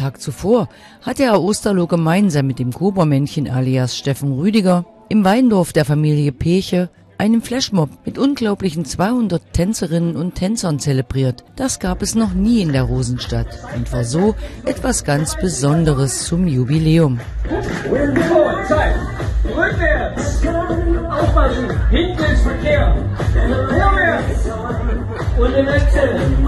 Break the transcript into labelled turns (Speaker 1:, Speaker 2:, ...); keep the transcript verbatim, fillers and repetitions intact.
Speaker 1: Tag zuvor hatte Herr Osterloh gemeinsam mit dem Cobra-Männchen alias Steffen Rüdiger im Weindorf der Familie Peche einen Flashmob mit unglaublichen zweihundert Tänzerinnen und Tänzern zelebriert. Das gab es noch nie in der Rosenstadt und war so etwas ganz Besonderes zum Jubiläum.
Speaker 2: Rückwärts! Aufpassen! Hinten ist Verkehr! Vorwärts! Und im Wechsel!